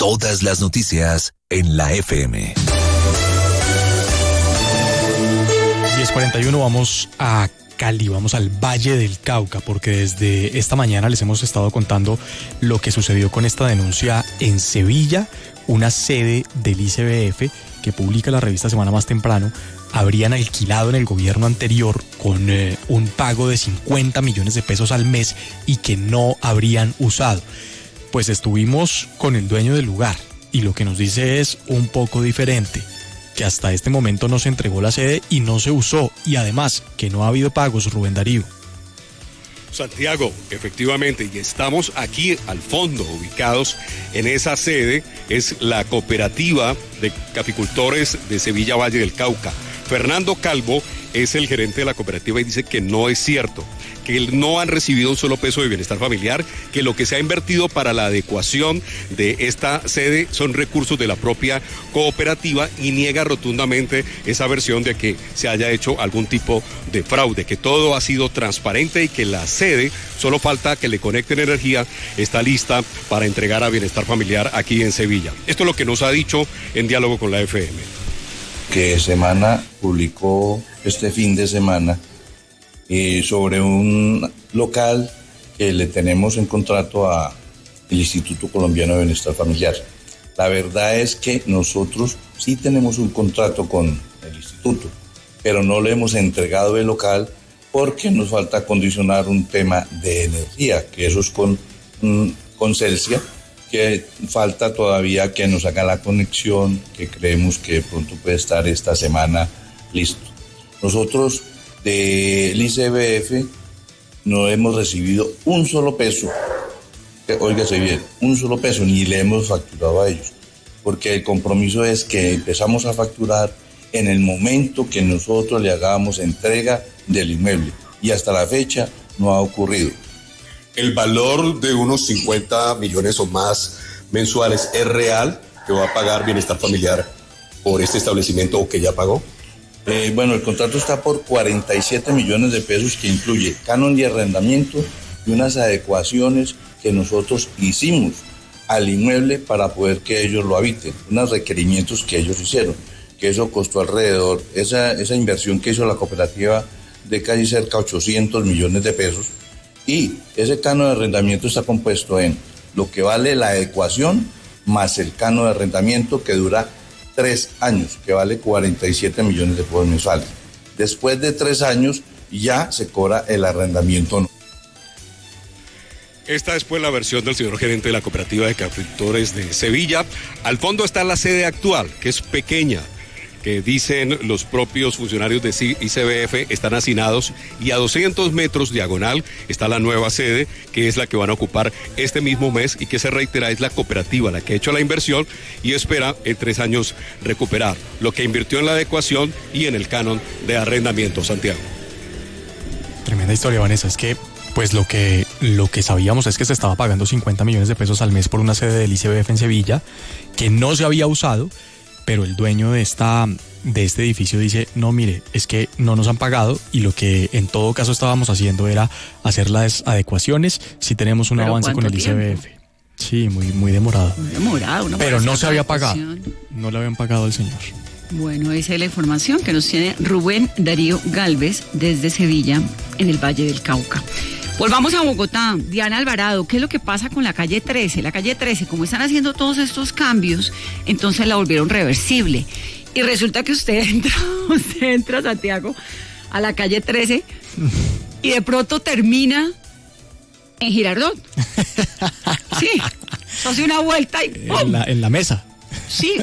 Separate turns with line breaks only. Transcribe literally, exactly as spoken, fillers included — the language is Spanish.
Todas las noticias en la F M.
diez cuarenta y uno, vamos a Cali, vamos al Valle del Cauca, porque desde esta mañana les hemos estado contando lo que sucedió con esta denuncia en Sevilla. Una sede del I C B F que publica la revista Semana Más Temprano habrían alquilado en el gobierno anterior con eh, un pago de cincuenta millones de pesos al mes y que no habrían usado. Pues estuvimos con el dueño del lugar y lo que nos dice es un poco diferente, que hasta este momento no se entregó la sede y no se usó, y además que no ha habido pagos. Rubén Darío.
Santiago, efectivamente, y estamos aquí al fondo, ubicados en esa sede, es la cooperativa de caficultores de Sevilla Valle del Cauca. Fernando Calvo es el gerente de la cooperativa y dice que no es cierto, que no han recibido un solo peso de bienestar familiar, que lo que se ha invertido para la adecuación de esta sede son recursos de la propia cooperativa, y niega rotundamente esa versión de que se haya hecho algún tipo de fraude, que todo ha sido transparente y que la sede, solo falta que le conecten energía, está lista para entregar a bienestar familiar aquí en Sevilla. Esto es lo que nos ha dicho en diálogo con la F M.
Que Semana publicó este fin de semana eh, sobre un local que le tenemos en contrato al Instituto Colombiano de Bienestar Familiar. La verdad es que nosotros sí tenemos un contrato con el instituto, pero no le hemos entregado el local porque nos falta condicionar un tema de energía, que eso es con, con Celsia, que falta todavía que nos haga la conexión, que creemos que de pronto puede estar esta semana listo. Nosotros del I C B F no hemos recibido un solo peso, óigase bien, un solo peso, ni le hemos facturado a ellos, porque el compromiso es que empezamos a facturar en el momento que nosotros le hagamos entrega del inmueble, y hasta la fecha no ha ocurrido.
¿El valor de unos cincuenta millones o más mensuales es real que va a pagar bienestar familiar por este establecimiento o que ya pagó?
Eh, bueno, el contrato está por cuarenta y siete millones de pesos, que incluye canon y arrendamiento y unas adecuaciones que nosotros hicimos al inmueble para poder que ellos lo habiten, unos requerimientos que ellos hicieron, que eso costó alrededor, esa, esa inversión que hizo la cooperativa, de casi cerca de ochocientos millones de pesos. Y ese canon de arrendamiento está compuesto en lo que vale la adecuación más el canon de arrendamiento, que dura tres años, que vale cuarenta y siete millones de pesos mensuales. Después de tres años ya se cobra el arrendamiento.
Esta es pues la versión del señor gerente de la cooperativa de caficultores de Sevilla. Al fondo está la sede actual, que es pequeña, que dicen los propios funcionarios de I C B F están hacinados, y a doscientos metros diagonal está la nueva sede, que es la que van a ocupar este mismo mes, y que se reitera es la cooperativa la que ha hecho la inversión y espera en tres años recuperar lo que invirtió en la adecuación y en el canon de arrendamiento. Santiago.
Tremenda historia, Vanessa. Es que pues lo que, lo que sabíamos es que se estaba pagando cincuenta millones de pesos al mes por una sede del I C B F en Sevilla que no se había usado, pero el dueño de esta de este edificio dice, no, mire, es que no nos han pagado, y lo que en todo caso estábamos haciendo era hacer las adecuaciones. Si tenemos un avance con el I C B F. Tiempo? Sí, muy, muy demorado.
Muy demorado. Una
pero no se había pagado. No le habían pagado al señor.
Bueno, esa es la información que nos tiene Rubén Darío Galvez desde Sevilla, en el Valle del Cauca. Volvamos a Bogotá. Diana Alvarado, ¿qué es lo que pasa con la calle trece? La calle trece, como están haciendo todos estos cambios, entonces la volvieron reversible. Y resulta que usted entra, usted entra, Santiago, a la calle trece y de pronto termina en Girardot. Sí, hace una vuelta y ¡pum!
En la, en la mesa.
Sí,